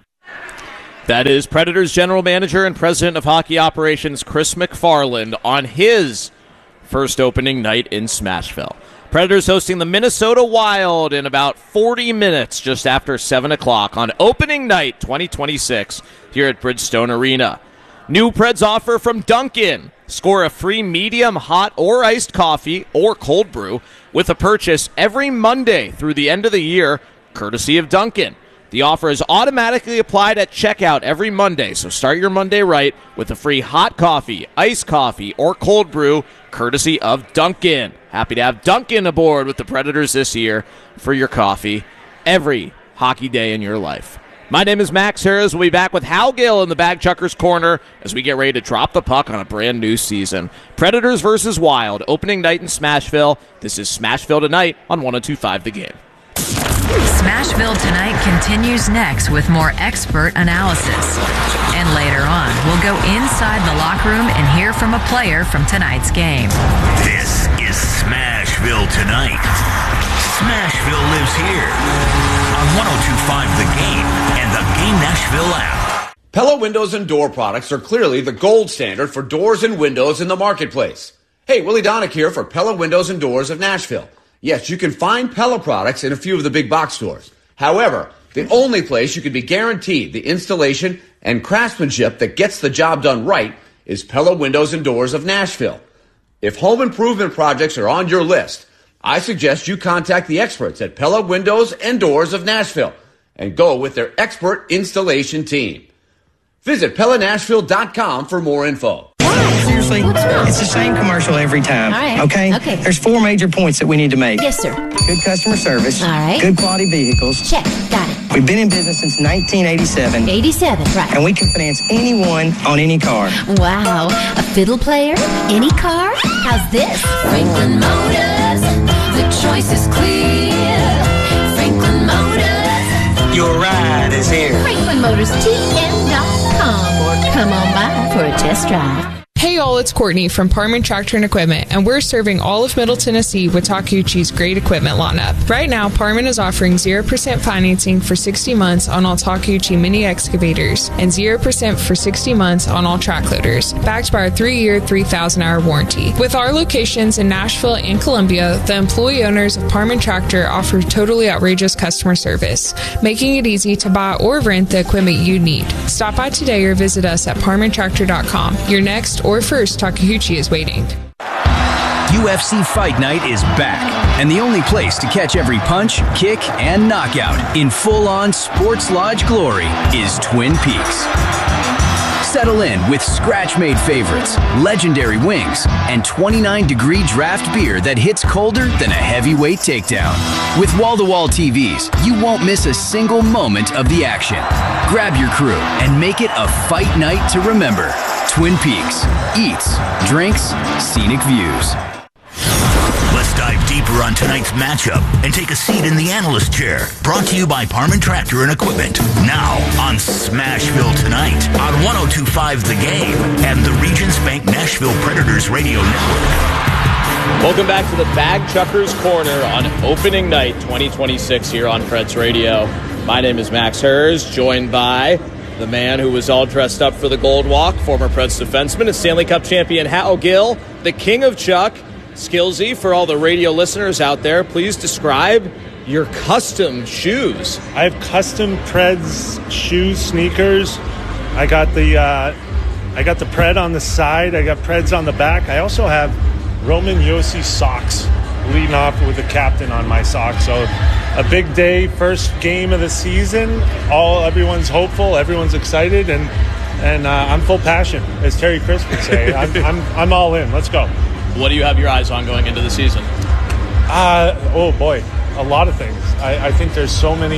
That is Predators general manager and president of hockey operations Chris McFarland on his first opening night in Smashville. Predators hosting the Minnesota Wild in about forty minutes just after seven o'clock on opening night twenty twenty-six here at Bridgestone Arena. New Preds offer from Dunkin'. Score a free medium, hot, or iced coffee or cold brew with a purchase every Monday through the end of the year, courtesy of Dunkin'. The offer is automatically applied at checkout every Monday, so start your Monday right with a free hot coffee, iced coffee, or cold brew, courtesy of Dunkin'. Happy to have Dunkin' aboard with the Predators this year for your coffee every hockey day in your life. My name is Max Harris. We'll be back with Hal Gill in the Bag Chuckers Corner as we get ready to drop the puck on a brand new season. Predators versus Wild, opening night in Smashville. This is Smashville Tonight on one oh two point five The Game. Smashville Tonight continues next with more expert analysis. And later on, we'll go inside the locker room and hear from a player from tonight's game. This is Smashville Tonight. Smashville lives here on one oh two point five The Game and the Game Nashville app. Pella Windows and Door products are clearly the gold standard for doors and windows in the marketplace. Hey, Willie Donick here for Pella Windows and Doors of Nashville. Yes, you can find Pella products in a few of the big box stores. However, the only place you can be guaranteed the installation and craftsmanship that gets the job done right is Pella Windows and Doors of Nashville. If home improvement projects are on your list, I suggest you contact the experts at Pella Windows and Doors of Nashville and go with their expert installation team. Visit Pella Nashville dot com for more info. Seriously, it's the same commercial every time. All right. Okay? Okay. There's four major points that we need to make. Yes, sir. Good customer service. All right. Good quality vehicles. Check. Got it. We've been in business since nineteen eighty-seven. eighty-seven, right. And we can finance anyone on any car. Wow. A fiddle player? Any car? How's this? Franklin Motors. The choice is clear. Franklin Motors. Your ride is here. Franklin Motors T M dot com or come on by for a test drive. Hey all, it's Courtney from Parman Tractor and Equipment, and we're serving all of Middle Tennessee with Takeuchi's great equipment lineup. Right now, Parman is offering zero percent financing for sixty months on all Takeuchi mini excavators and zero percent for sixty months on all track loaders, backed by our three-year, three thousand hour warranty. With our locations in Nashville and Columbia, the employee owners of Parman Tractor offer totally outrageous customer service, making it easy to buy or rent the equipment you need. Stop by today or visit us at parman tractor dot com. Your next or first Takeuchi is waiting. U F C Fight Night is back, and the only place to catch every punch, kick, and knockout in full-on sports lodge glory is Twin Peaks. Settle in with scratch-made favorites, legendary wings, and twenty-nine degree draft beer that hits colder than a heavyweight takedown. With wall-to-wall T Vs, you won't miss a single moment of the action. Grab your crew and make it a fight night to remember. Twin Peaks. Eats, drinks, scenic views. Let's dive deeper on tonight's matchup and take a seat in the analyst chair. Brought to you by Parman Tractor and Equipment. Now on Smashville Tonight on one oh two point five The Game and the Regions Bank Nashville Predators Radio Network. Welcome back to the Bag Chuckers Corner on opening night twenty twenty-six here on Preds Radio. My name is Max Hers, joined by the man who was all dressed up for the Gold Walk, former Preds defenseman and Stanley Cup champion Hal Gill, the king of Chuck. Skillsy, for all the radio listeners out there, please describe your custom shoes. I have custom Preds shoes, sneakers. I got the uh, I got the Pred on the side. I got Preds on the back. I also have Roman Josi socks, leading off with the captain on my socks. So a big day, first game of the season. All everyone's hopeful, everyone's excited, and and uh, I'm full passion, as Terry Crisp would say. I'm, I'm I'm all in. Let's go. What do you have your eyes on going into the season? Uh, oh, boy, a lot of things. I, I think there's so many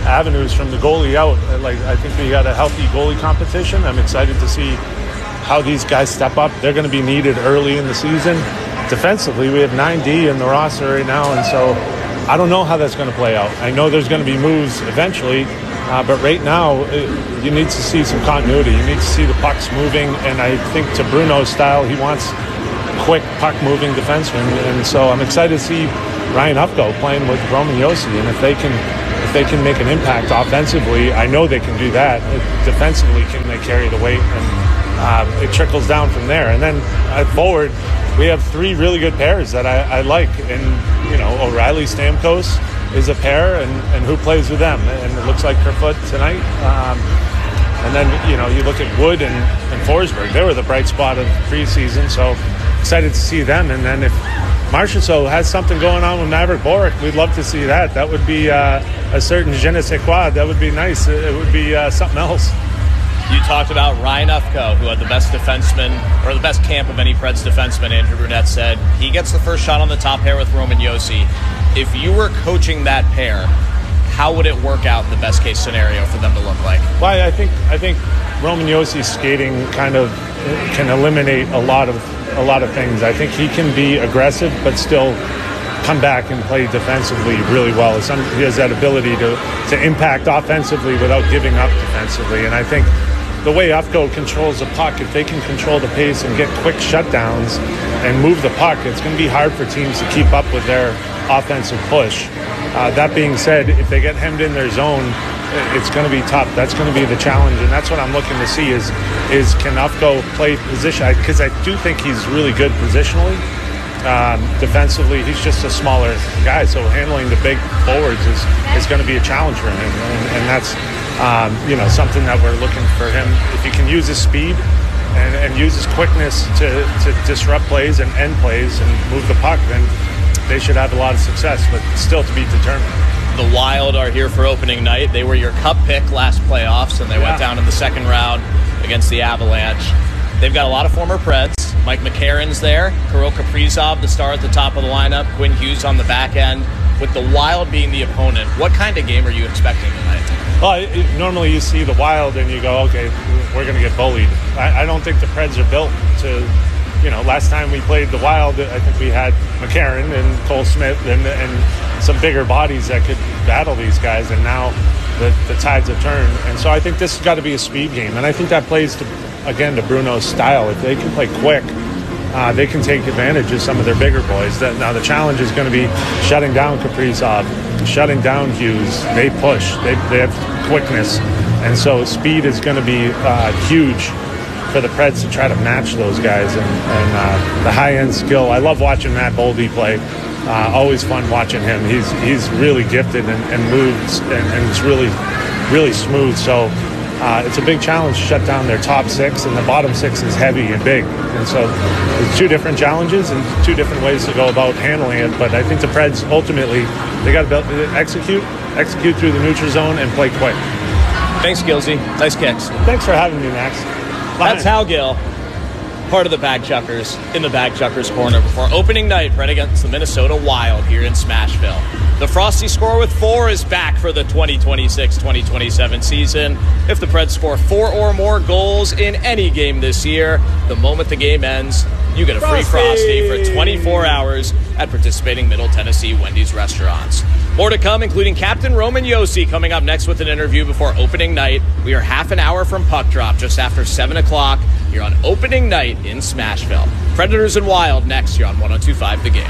avenues from the goalie out. Like, I think we got a healthy goalie competition. I'm excited to see how these guys step up. They're going to be needed early in the season. Defensively, we have nine D in the roster right now, and so I don't know how that's going to play out. I know there's going to be moves eventually, uh, but right now it, you need to see some continuity. You need to see the pucks moving, and I think to Bruno's style, he wants quick puck-moving defensemen, and so I'm excited to see Ryan Ufko playing with Roman Josi, and if they can if they can make an impact offensively, I know they can do that. Defensively, can they carry the weight? And Uh, it trickles down from there. And then uh, forward, we have three really good pairs that I, I like. And, you know, O'Reilly Stamkos is a pair, and, and who plays with them? And it looks like Kerfoot tonight. Um, and then, you know, you look at Wood and, and Forsberg. They were the bright spot of the preseason, so excited to see them. And then if Marchessault has something going on with Maverick Bourque, we'd love to see that. That would be uh, a certain je ne sais quoi. That would be nice. It would be uh, something else. You talked about Ryan Ufko, who had the best defenseman, or the best camp of any Preds defenseman, Andrew Brunette said. He gets the first shot on the top pair with Roman Josi. If you were coaching that pair, how would it work out in the best case scenario for them to look like? Well, I think I think Roman Josi's skating kind of can eliminate a lot of a lot of things. I think he can be aggressive, but still come back and play defensively really well. He has that ability to, to impact offensively without giving up defensively. And I think the way Ufko controls the puck, if they can control the pace and get quick shutdowns and move the puck, it's going to be hard for teams to keep up with their offensive push. Uh, that being said, if they get hemmed in their zone, it's going to be tough. That's going to be the challenge, and that's what I'm looking to see is, is can Ufko play position? Because I, I do think he's really good positionally. Um, defensively, he's just a smaller guy, so handling the big forwards is, is going to be a challenge for him, and, and that's um, you know something that we're looking for him. If he can use his speed and, and use his quickness to, to disrupt plays and end plays and move the puck, then they should have a lot of success, but still to be determined. The Wild are here for opening night. They were your cup pick last playoffs, and they yeah. went down in the second round against the Avalanche. They've got a lot of former Preds. Mike McCarron's there. Kirill Kaprizov, the star at the top of the lineup. Quinn Hughes on the back end. With the Wild being the opponent, what kind of game are you expecting tonight? Well, it, normally you see the Wild and you go, okay, we're going to get bullied. I, I don't think the Preds are built to, you know, last time we played the Wild, I think we had McCarron and Cole Smith and, and some bigger bodies that could battle these guys, and now the, the tides have turned. And so I think this has got to be a speed game, and I think that plays to, again, to Bruno's style. If they can play quick, uh, they can take advantage of some of their bigger boys. That, now the challenge is going to be shutting down Kaprizov, shutting down Hughes. They push. They, they have quickness. And so speed is going to be uh, huge for the Preds to try to match those guys. And, and uh, the high-end skill. I love watching Matt Boldy play. Uh, always fun watching him. He's he's really gifted and, and moves, and, and it's really, really smooth. So Uh, it's a big challenge to shut down their top six, and the bottom six is heavy and big. And so there's two different challenges and two different ways to go about handling it. But I think the Preds, ultimately, they got to execute, execute through the neutral zone and play quick. Thanks, Gilsey. Nice kicks. Thanks for having me, Max. Bye. That's Hal Gill, part of the Bag Chuckers, in the Bag Chuckers corner before opening night, Preds against the Minnesota Wild here in Smashville. The Frosty Score with four is back for the twenty twenty-six twenty twenty-seven season. If the Preds score four or more goals in any game this year, the moment the game ends, you get a free Frosty, Frosty for twenty-four hours at participating Middle Tennessee Wendy's restaurants. More to come, including Captain Roman Josi coming up next with an interview before opening night. We are half an hour from puck drop, just after seven o'clock. You're on opening night in Smashville. Predators and Wild next. You're on one oh two point five The Game.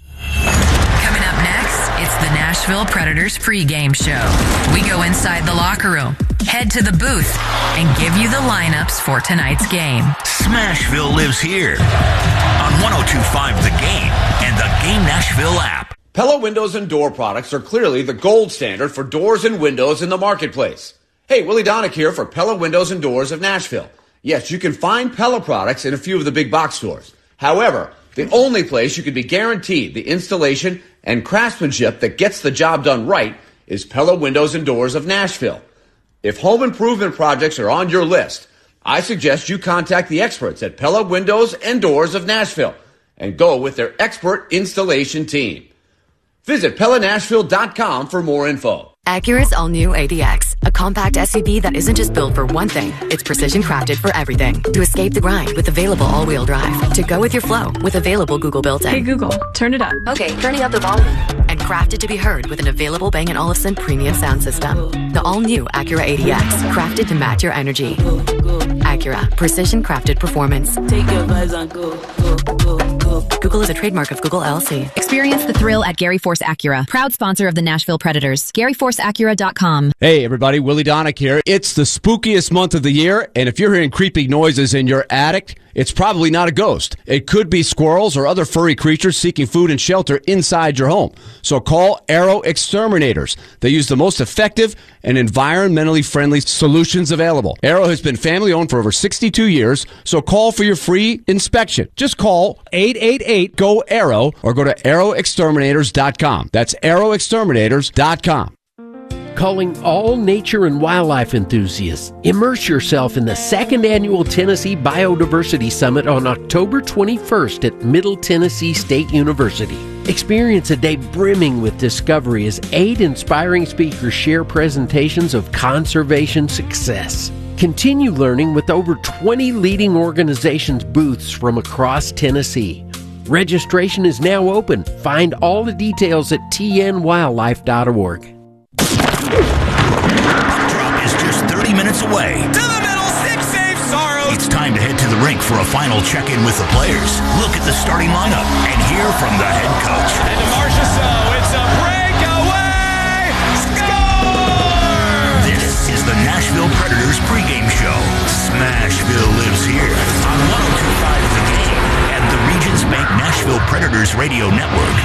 Coming up next, it's the Nashville Predators pregame show. We go inside the locker room, head to the booth, and give you the lineups for tonight's game. Smashville lives here on one oh two point five The Game and the Game Nashville app. Pella Windows and Door products are clearly the gold standard for doors and windows in the marketplace. Hey, Willie Donick here for Pella Windows and Doors of Nashville. Yes, you can find Pella products in a few of the big box stores. However, the only place you can be guaranteed the installation and craftsmanship that gets the job done right is Pella Windows and Doors of Nashville. If home improvement projects are on your list, I suggest you contact the experts at Pella Windows and Doors of Nashville and go with their expert installation team. Visit Pella Nashville dot com for more info. Acura's all-new A D X, a compact S U V that isn't just built for one thing, it's precision-crafted for everything. To escape the grind with available all-wheel drive. To go with your flow with available Google built-in. Hey Google, turn it up. Okay, turning up the volume. And crafted to be heard with an available Bang and Olufsen premium sound system. The all-new Acura A D X, crafted to match your energy. Acura, precision-crafted performance. Take your vibes on go, go, go, go. Google is a trademark of Google L L C. Experience the thrill at Gary Force Acura, proud sponsor of the Nashville Predators. Gary Force Acura dot com. Hey everybody, Willie Donick here. It's the spookiest month of the year, and if you're hearing creeping noises in your attic, it's probably not a ghost. It could be squirrels or other furry creatures seeking food and shelter inside your home. So call Arrow Exterminators. They use the most effective and environmentally friendly solutions available. Arrow has been family owned for over sixty-two years, so call for your free inspection. Just call eight eight eight, G O, ARROW or go to arrow exterminators dot com. That's arrow exterminators dot com. Calling all nature and wildlife enthusiasts. Immerse yourself in the second annual Tennessee Biodiversity Summit on October twenty-first at Middle Tennessee State University. Experience a day brimming with discovery as eight inspiring speakers share presentations of conservation success. Continue learning with over twenty leading organizations' booths from across Tennessee. Registration is now open. Find all the details at t n wildlife dot org. Drop is just thirty minutes away. To the middle, six save Sorrows. It's time to head to the rink for a final check-in with the players. Look at the starting lineup and hear from the head coach. And to Marcia So, it's a breakaway score! This is the Nashville Predators pregame show. Smashville lives here on one oh two point five The Game and the Regions Bank Nashville Predators Radio Network.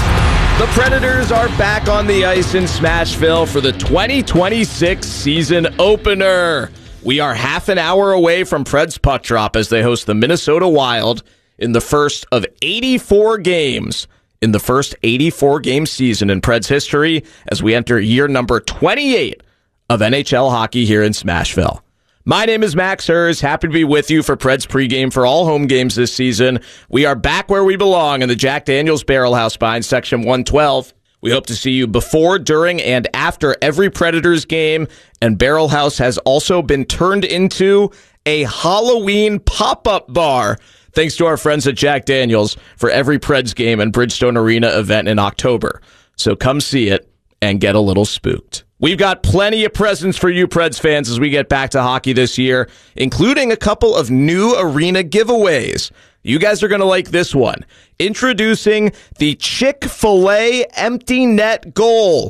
The Predators are back on the ice in Smashville for the twenty twenty-six season opener. We are half an hour away from Preds Puck Drop as they host the Minnesota Wild in the first of eighty-four games in the first eighty-four game season in Preds history as we enter year number twenty-eight of N H L hockey here in Smashville. My name is Max Hers. Happy to be with you for Preds pregame for all home games this season. We are back where we belong in the Jack Daniels Barrel House behind Section one twelve. We hope to see you before, during, and after every Predators game. And Barrel House has also been turned into a Halloween pop-up bar, thanks to our friends at Jack Daniels for every Preds game and Bridgestone Arena event in October. So come see it and get a little spooked. We've got plenty of presents for you Preds fans as we get back to hockey this year, including a couple of new arena giveaways. You guys are going to like this one. Introducing the Chick-fil-A empty net goal.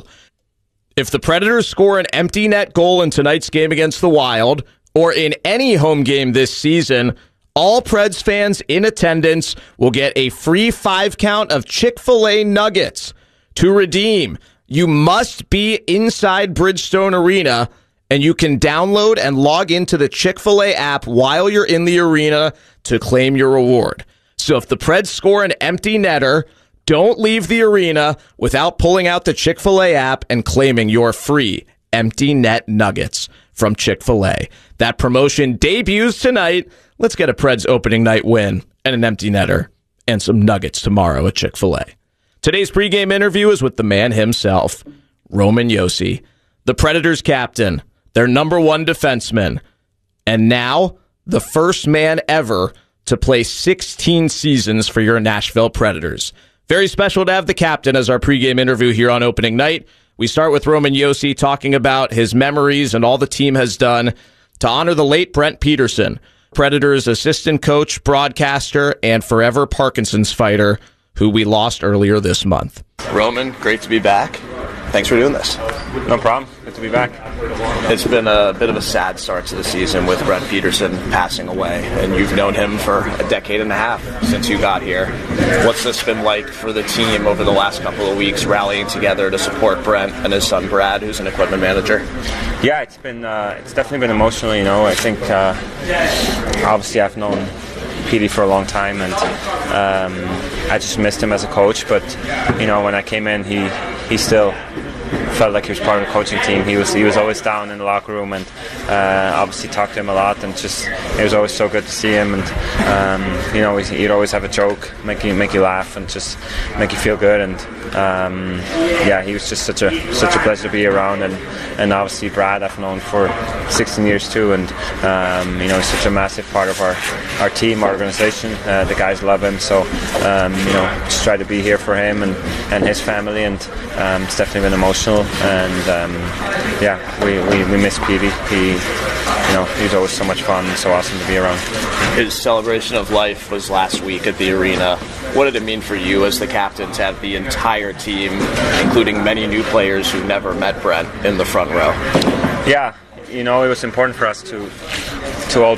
If the Predators score an empty net goal in tonight's game against the Wild, or in any home game this season, all Preds fans in attendance will get a free five count of Chick-fil-A nuggets to redeem. You must be inside Bridgestone Arena, and you can download and log into the Chick-fil-A app while you're in the arena to claim your reward. So if the Preds score an empty netter, don't leave the arena without pulling out the Chick-fil-A app and claiming your free empty net nuggets from Chick-fil-A. That promotion debuts tonight. Let's get a Preds opening night win and an empty netter and some nuggets tomorrow at Chick-fil-A. Today's pregame interview is with the man himself, Roman Josi, the Predators captain, their number one defenseman, and now the first man ever to play sixteen seasons for your Nashville Predators. Very special to have the captain as our pregame interview here on opening night. We start with Roman Josi talking about his memories and all the team has done to honor the late Brent Peterson, Predators assistant coach, broadcaster, and forever Parkinson's fighter, who we lost earlier this month. Roman, great to be back. Thanks for doing this. No problem. Good to be back. It's been a bit of a sad start to the season with Brent Peterson passing away, and you've known him for a decade and a half since you got here. What's this been like for the team over the last couple of weeks, rallying together to support Brent and his son Brad, who's an equipment manager? Yeah, it's been uh, it's definitely been emotional. You know, I think uh, obviously I've known Petey for a long time, and um, I just missed him as a coach. But you know, when I came in, he he still felt like he was part of the coaching team. He was he was always down in the locker room, and uh, obviously talked to him a lot, and just it was always so good to see him. And um, you know, he'd always have a joke, make you make you laugh, and just make you feel good. And um, yeah, he was just such a such a pleasure to be around. And and obviously Brad I've known for sixteen years too, and um, you know, he's such a massive part of our our team, our organization. Uh, the guys love him, so um, you know, just try to be here for him and, and his family, and um, it's definitely been emotional. And um, yeah, we, we, we miss Petey. He, you know, he's always so much fun and so awesome to be around. His celebration of life was last week at the arena. What did it mean for you as the captain to have the entire team, including many new players who never met Brent, in the front row? Yeah, you know, it was important for us to to all